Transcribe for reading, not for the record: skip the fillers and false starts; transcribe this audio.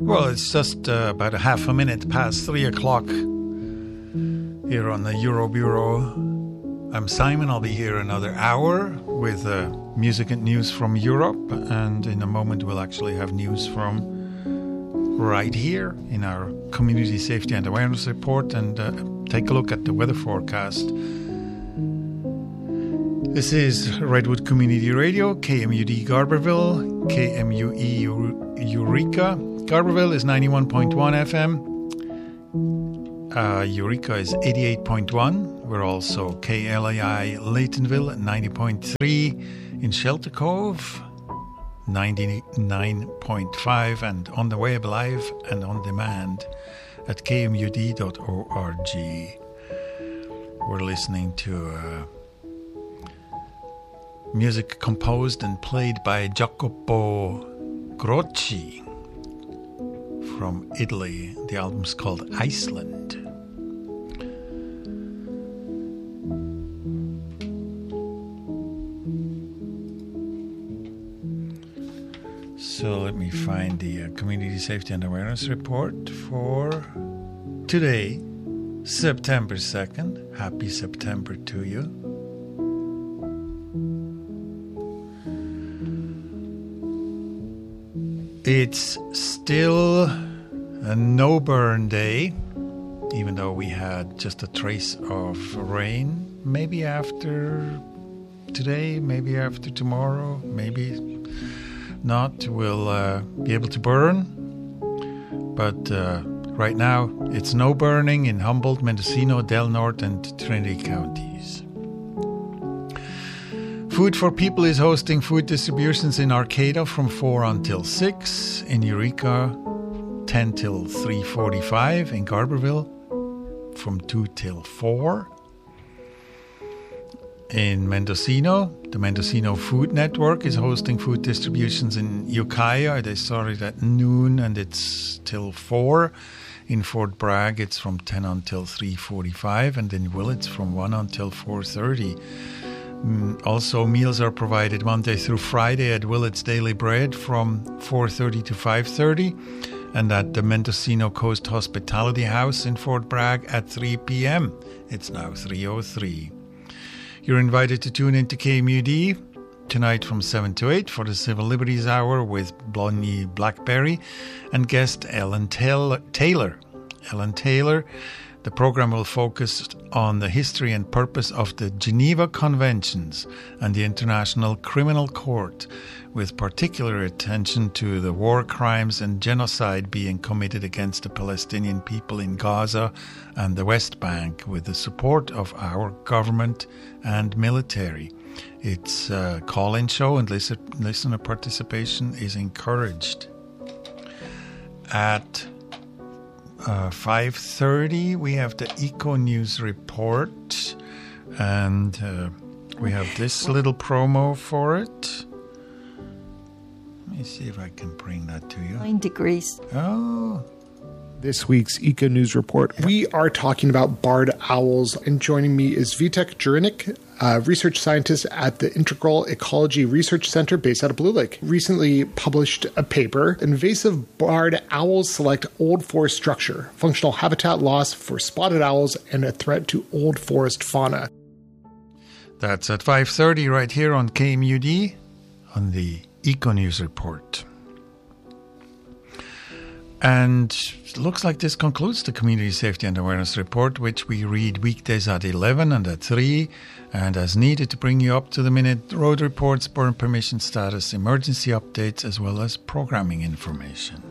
Well, it's just about a half a minute past 3 o'clock here on the Euro Bureau. I'm Simon. I'll be here another hour with music and news from Europe. And in a moment, we'll actually have news from right here in our Community Safety and Awareness Report and take a look at the weather forecast. This is Redwood Community Radio, KMUD Garberville, KMUE Eureka. Garberville is 91.1 FM. Eureka is 88.1. We're also KLAI Laytonville at 90.3. In Shelter Cove, 99.5. And on the web live and on demand at kmud.org. We're listening to music composed and played by Jacopo Grocci from Italy. The album's called Iceland. So let me find the Community Safety and Awareness Report for today, September 2nd. Happy September to you. It's still a no-burn day, even though we had just a trace of rain. Maybe after today, maybe after tomorrow, maybe not. We'll be able to burn. But right now, it's no burning in Humboldt, Mendocino, Del Norte, and Trinity counties. Food for People is hosting food distributions in Arcata from 4 until 6. In Eureka, 10 till 3:45. In Garberville, from 2 till 4. In Mendocino, the Mendocino Food Network is hosting food distributions in Ukiah. They started at noon and it's till 4. In Fort Bragg, it's from 10 until 3:45. And in Willits, from 1 until 4:30. Also, meals are provided Monday through Friday at Willits Daily Bread from 4:30 to 5:30 and at the Mendocino Coast Hospitality House in Fort Bragg at 3 p.m. It's now 3:03. You're invited to tune into KMUD tonight from 7 to 8 for the Civil Liberties Hour with Blondie Blackberry and guest Ellen Taylor. Ellen Taylor. The program will focus on the history and purpose of the Geneva Conventions and the International Criminal Court, with particular attention to the war crimes and genocide being committed against the Palestinian people in Gaza and the West Bank, with the support of our government and military. It's a call-in show and listener participation is encouraged. At 5:30, we have the Eco News Report, and we have this little promo for it. Let me see if I can bring that to you. 9 degrees. Oh. This week's Eco News Report, we are talking about barred owls, and joining me is Vitek Jurinek, research scientist at the Integral Ecology Research Center based out of Blue Lake. Recently published a paper, Invasive Barred Owls Select Old Forest Structure, Functional Habitat Loss for Spotted Owls and a Threat to Old Forest Fauna. That's at 5:30 right here on KMUD on the Eco News Report. And it looks like this concludes the Community Safety and Awareness Report, which we read weekdays at 11 and at 3, and as needed to bring you up to the minute road reports, burn permission status, emergency updates, as well as programming information.